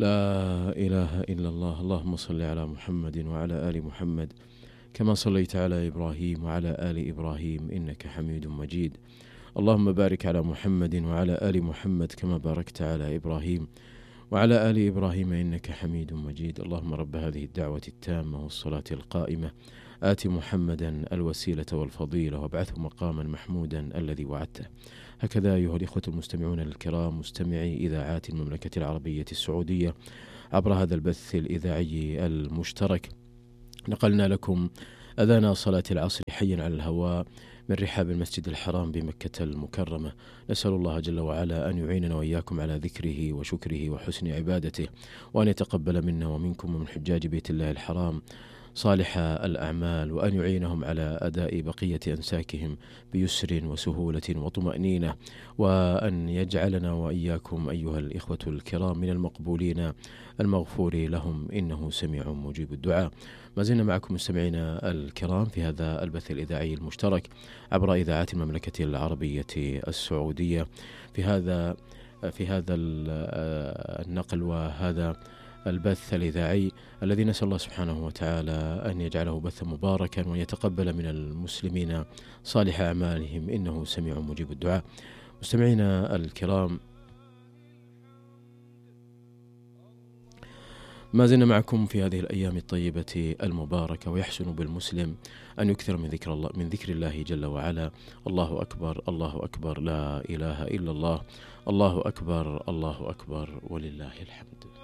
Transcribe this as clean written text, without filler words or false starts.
لا إله إلا الله. اللهم صل على محمد وعلى آل محمد كما صليت على إبراهيم وعلى آل إبراهيم إنك حميد مجيد. اللهم بارك على محمد وعلى آل محمد كما باركت على إبراهيم وعلى آل إبراهيم إنك حميد مجيد. اللهم رب هذه الدعوة التامة والصلاة القائمة آت محمدا الوسيلة والفضيلة وابعثه مقاما محمودا الذي وعدته. هكذا أيها الإخوة المستمعون الكرام، مستمعي إذاعات المملكة العربية السعودية عبر هذا البث الإذاعي المشترك، نقلنا لكم أذان صلاة العصر حيا على الهواء من رحاب المسجد الحرام بمكة المكرمة. نسأل الله جل وعلا أن يعيننا وإياكم على ذكره وشكره وحسن عبادته، وأن يتقبل منا ومنكم ومن حجاج بيت الله الحرام صالح الأعمال، وأن يعينهم على أداء بقية أنساكهم بيسر وسهولة وطمأنينة، وأن يجعلنا وإياكم أيها الإخوة الكرام من المقبولين المغفور لهم إنه سميع مجيب الدعاء. ما زلنا معكم مستمعينا الكرام في هذا البث الإذاعي المشترك عبر إذاعات المملكة العربية السعودية في هذا النقل وهذا البث الإذاعي الذي نسأل الله سبحانه وتعالى أن يجعله بثا مباركا وأن يتقبل من المسلمين صالح أعمالهم إنه سميع مجيب الدعاء. مستمعينا الكرام، ما زلنا معكم في هذه الأيام الطيبة المباركة، ويحسن بالمسلم أن يكثر من ذكر الله جل وعلا. الله أكبر الله أكبر لا إله إلا الله، الله أكبر الله أكبر ولله الحمد.